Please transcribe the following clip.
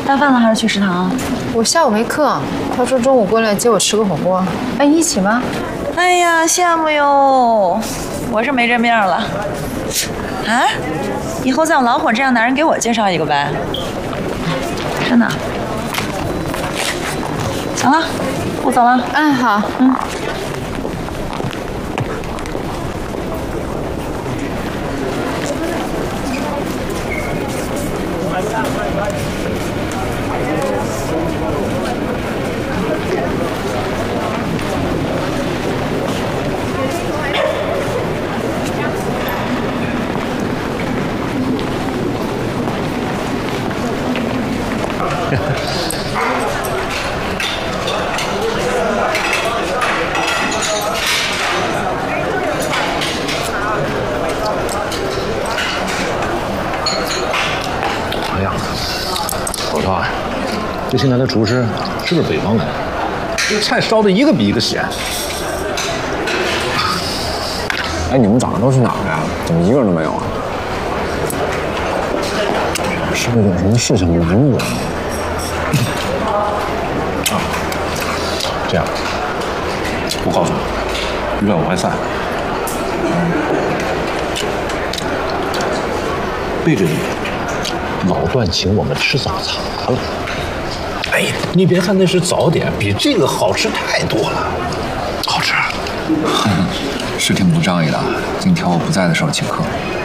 带饭了还是去食堂？ 我下午没课，他说中午过来接我吃个火锅。哎，你一起吗？ 哎呀，羡慕哟！我是没这命了。啊，以后再有老火这样男人，给我介绍一个呗。真的。行了，我走了。 哎，好， 哎呀，我说啊，这现在的厨师是不是北方人？这菜烧的一个比一个咸。 哎，你们早上都去哪儿呀？怎么一个人都没有啊？是不是有什么事情瞒着我？ 啊，这样，我告诉你，院外散，背着你，老段请我们吃早茶了。哎呀，你别看那是早点，比这个好吃太多了。好吃。 是挺不仗义的，净挑我不在的时候请客。